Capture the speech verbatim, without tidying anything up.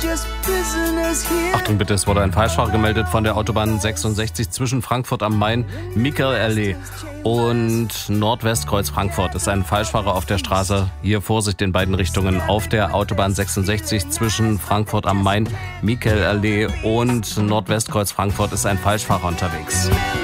Achtung bitte, es wurde ein Falschfahrer gemeldet von der Autobahn sechsundsechzig zwischen Frankfurt am Main, Michaelallee und Nordwestkreuz Frankfurt. Ist ein Falschfahrer auf der Straße. Hier Vorsicht in beiden Richtungen. Auf der Autobahn sechsundsechzig zwischen Frankfurt am Main, Michaelallee und Nordwestkreuz Frankfurt ist ein Falschfahrer unterwegs.